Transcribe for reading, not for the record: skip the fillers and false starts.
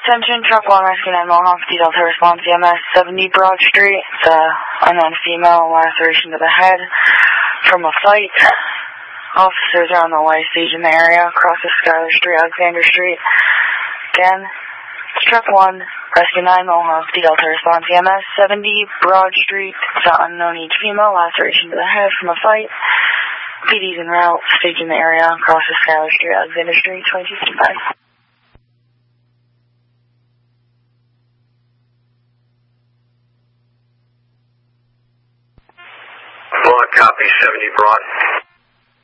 Attention, truck 1, rescue 9 Mohawk, Delta response, EMS 70 Broad Street. It's unknown female, laceration to the head from a fight. Officers are on the way, staging the area, crosses Schuyler Street, Alexander Street. Again, it's truck 1, rescue 9 Mohawk, Delta response, EMS 70 Broad Street. It's unknown each female, laceration to the head from a fight. PD's en route, staging the area, crosses Schuyler Street, Alexander Street, 2265. Copy, 70 Broad.